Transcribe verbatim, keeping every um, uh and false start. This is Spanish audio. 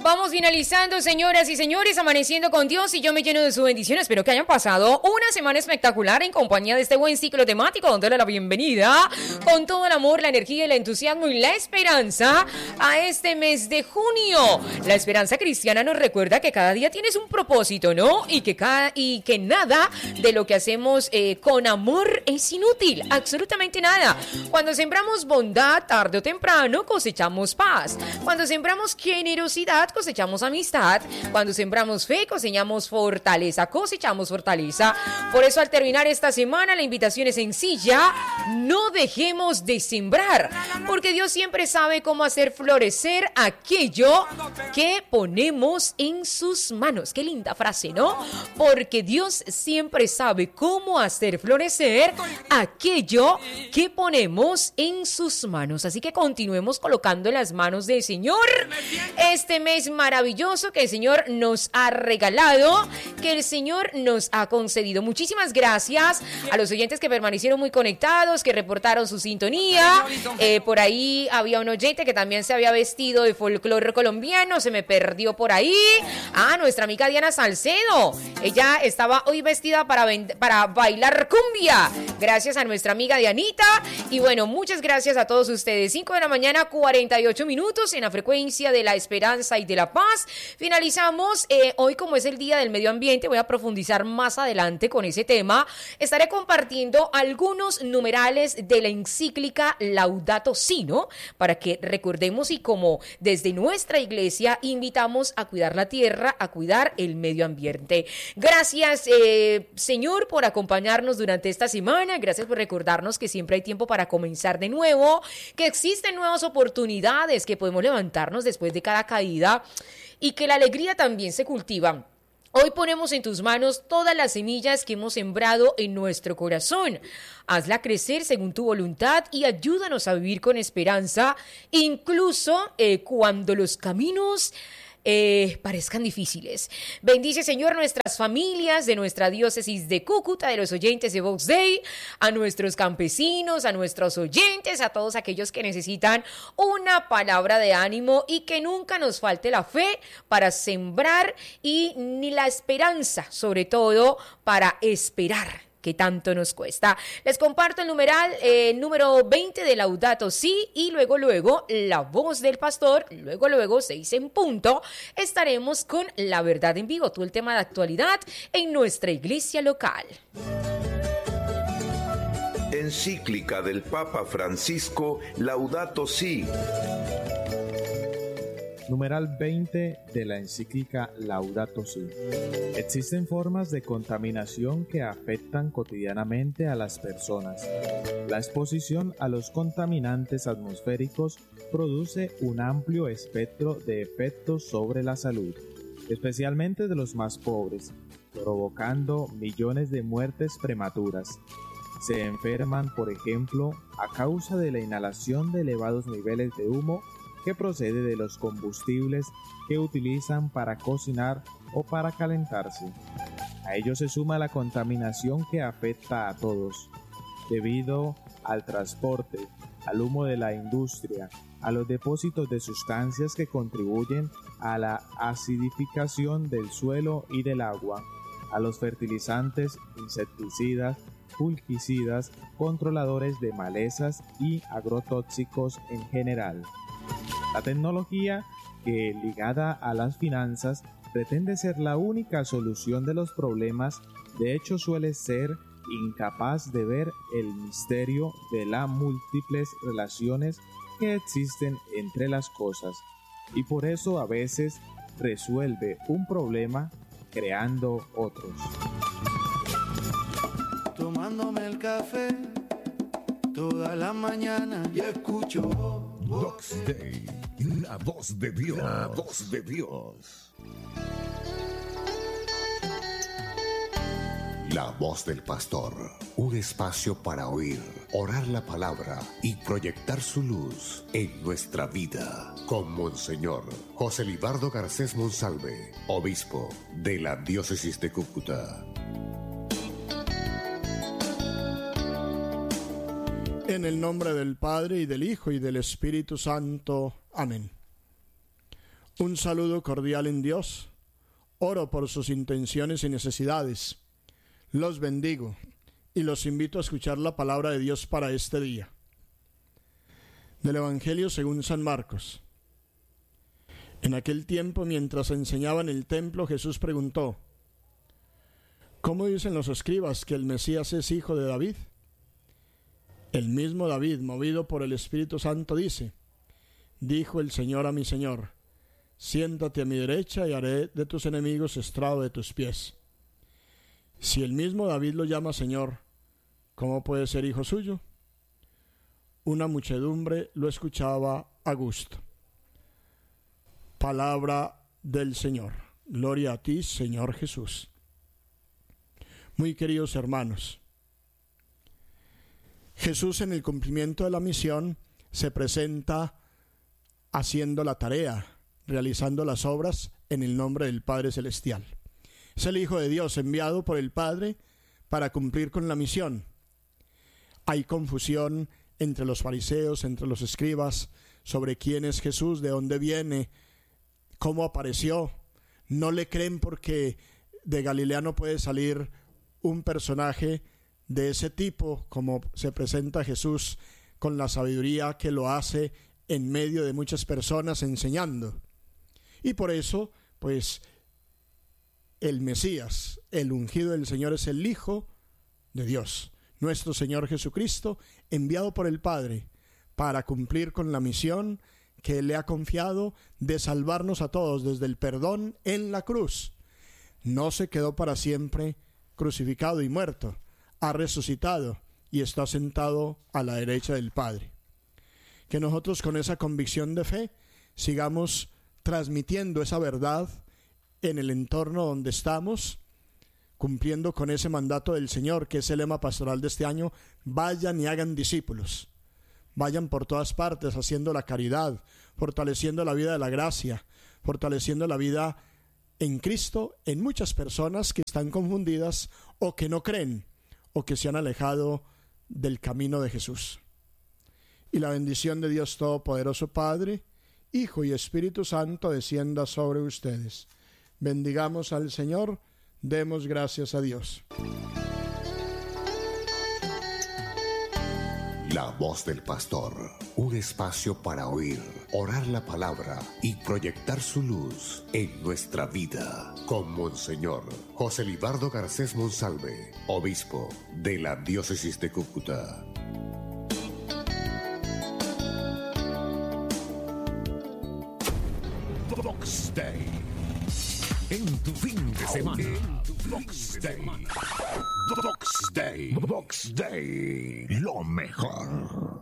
Vamos finalizando, señoras y señores, amaneciendo con Dios y yo me lleno de su bendición. Espero que hayan pasado una semana espectacular en compañía de este buen ciclo temático, dándole la bienvenida con todo el amor, la energía, el entusiasmo y la esperanza a este mes de junio. La esperanza cristiana nos recuerda que cada día tienes un propósito, ¿no? Y que, cada, y que nada de lo que hacemos eh, con amor es inútil, absolutamente nada. Cuando sembramos bondad, tarde o temprano cosechamos paz. Cuando sembramos generosidad, cosechamos amistad. Cuando sembramos fe, cosechamos fortaleza, cosechamos fortaleza. Por eso, al terminar esta semana, la invitación es sencilla: no dejemos de sembrar, porque Dios siempre sabe cómo hacer florecer aquello que ponemos en sus manos. Qué linda frase, ¿no? Porque Dios siempre sabe cómo hacer florecer aquello que ponemos en sus manos. Así que continuemos colocando en las manos del Señor este mes maravilloso que el Señor nos ha regalado, que el Señor nos ha concedido. Muchísimas gracias a los oyentes que permanecieron muy conectados, que reportaron su sintonía. Eh, por ahí había un oyente que también se había vestido de folclore colombiano, se me perdió por ahí. Ah, nuestra amiga Diana Salcedo. Ella estaba hoy vestida para, para bailar cumbia. Gracias a nuestra amiga Dianita. Y bueno, muchas gracias a todos ustedes. cinco de la mañana, cuarenta y ocho minutos en la frecuencia de la esperanza y de la paz. Finalizamos eh, hoy, como es el Día del Medio Ambiente. Voy a profundizar más adelante con ese tema. Estaré compartiendo algunos numerales de la encíclica Laudato Si, ¿no? Para que recordemos y como desde nuestra iglesia invitamos a cuidar la tierra, a cuidar el medio ambiente. Gracias, eh, Señor, por acompañarnos durante esta semana. Gracias por recordarnos que siempre hay tiempo para comenzar de nuevo, que existen nuevas oportunidades, que podemos levantarnos después de cada caída y que la alegría también se cultiva. Hoy ponemos en tus manos todas las semillas que hemos sembrado en nuestro corazón. Hazla crecer según tu voluntad y ayúdanos a vivir con esperanza, incluso eh, cuando los caminos Eh, parezcan difíciles. Bendice, Señor, nuestras familias de nuestra diócesis de Cúcuta, de los oyentes de Vox Day, a nuestros campesinos, a nuestros oyentes, a todos aquellos que necesitan una palabra de ánimo y que nunca nos falte la fe para sembrar y ni la esperanza, sobre todo para esperar, que tanto nos cuesta. Les comparto el numeral, eh, número veinte de Laudato Si y luego, luego, la voz del pastor, luego, luego, seis en punto, estaremos con La Verdad en Vivo, todo el tema de actualidad en nuestra iglesia local. Encíclica del Papa Francisco, Laudato Si. Numeral veinte de la encíclica Laudato Si. Existen formas de contaminación que afectan cotidianamente a las personas. La exposición a los contaminantes atmosféricos produce un amplio espectro de efectos sobre la salud, especialmente de los más pobres, provocando millones de muertes prematuras. Se enferman, por ejemplo, a causa de la inhalación de elevados niveles de humo que procede de los combustibles que utilizan para cocinar o para calentarse. A ello se suma la contaminación que afecta a todos, debido al transporte, al humo de la industria, a los depósitos de sustancias que contribuyen a la acidificación del suelo y del agua, a los fertilizantes, insecticidas, fungicidas, controladores de malezas y agrotóxicos en general. La tecnología, que ligada a las finanzas, pretende ser la única solución de los problemas, de hecho suele ser incapaz de ver el misterio de las múltiples relaciones que existen entre las cosas, y por eso a veces resuelve un problema creando otros. Tomándome el café toda la mañana y escucho Vox Day, la voz de Dios, la voz de Dios. La voz del pastor, un espacio para oír, orar la palabra y proyectar su luz en nuestra vida. Con Monseñor José Libardo Garcés Monsalve, obispo de la diócesis de Cúcuta. En el nombre del Padre, y del Hijo, y del Espíritu Santo. Amén. Un saludo cordial en Dios. Oro por sus intenciones y necesidades. Los bendigo y los invito a escuchar la palabra de Dios para este día. Del Evangelio según San Marcos. En aquel tiempo, mientras enseñaba en el templo, Jesús preguntó: ¿cómo dicen los escribas que el Mesías es hijo de David? El mismo David, movido por el Espíritu Santo, dice: dijo el Señor a mi Señor, siéntate a mi derecha y haré de tus enemigos estrado de tus pies. Si el mismo David lo llama Señor, ¿cómo puede ser hijo suyo? Una muchedumbre lo escuchaba a gusto. Palabra del Señor. Gloria a ti, Señor Jesús. Muy queridos hermanos, Jesús, en el cumplimiento de la misión, se presenta haciendo la tarea, realizando las obras en el nombre del Padre Celestial. Es el Hijo de Dios enviado por el Padre para cumplir con la misión. Hay confusión entre los fariseos, entre los escribas, sobre quién es Jesús, de dónde viene, cómo apareció. No le creen porque de Galilea no puede salir un personaje de ese tipo como se presenta Jesús, con la sabiduría que lo hace en medio de muchas personas enseñando. Y por eso, pues, el Mesías, el ungido del Señor, es el Hijo de Dios, nuestro Señor Jesucristo, enviado por el Padre para cumplir con la misión que Él le ha confiado de salvarnos a todos desde el perdón en la cruz. No se quedó para siempre crucificado y muerto, ha resucitado y está sentado a la derecha del Padre. Que nosotros, con esa convicción de fe, sigamos transmitiendo esa verdad en el entorno donde estamos, cumpliendo con ese mandato del Señor, que es el lema pastoral de este año: vayan y hagan discípulos. Vayan por todas partes haciendo la caridad, fortaleciendo la vida de la gracia, fortaleciendo la vida en Cristo en muchas personas que están confundidas o que no creen o que se han alejado del camino de Jesús. Y la bendición de Dios Todopoderoso, Padre, Hijo y Espíritu Santo, descienda sobre ustedes. Bendigamos al Señor, demos gracias a Dios. La voz del pastor, un espacio para oír, orar la palabra y proyectar su luz en nuestra vida, con Monseñor José Libardo Garcés Monsalve, obispo de la diócesis de Cúcuta. Box Day. En tu fin de semana. Box Day. Box Day. Box Day. Lo mejor.